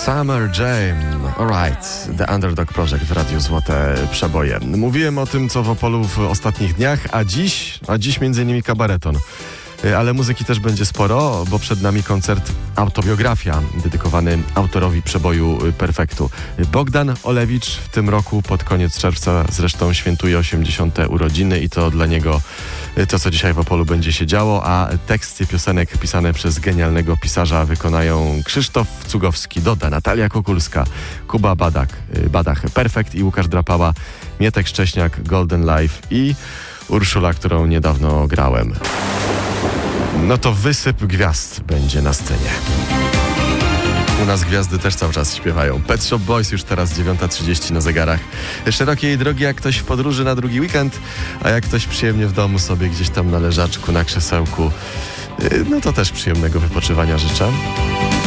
Summer Jam, alright, The Underdog Project w Radiu Złote Przeboje. Mówiłem o tym, co w Opolu w ostatnich dniach, a dziś m.in. kabareton. Ale muzyki też będzie sporo, bo przed nami koncert Autobiografia, dedykowany autorowi przeboju Perfektu. Bogdan Olewicz w tym roku pod koniec czerwca zresztą świętuje 80. urodziny i to dla niego to, co dzisiaj w Opolu będzie się działo, a teksty piosenek pisane przez genialnego pisarza wykonają Krzysztof Cugowski, Doda, Natalia Kukulska, Kuba Badach, Perfekt i Łukasz Drapała, Mietek Szcześniak, Golden Life i Urszula, którą niedawno grałem. No to wysyp gwiazd będzie na scenie. U nas gwiazdy też cały czas śpiewają. Pet Shop Boys już teraz 9:30 na zegarach. Szerokiej drogi jak ktoś w podróży na drugi weekend, a jak ktoś przyjemnie w domu sobie gdzieś tam na leżaczku, na krzesełku, no to też przyjemnego wypoczywania życzę.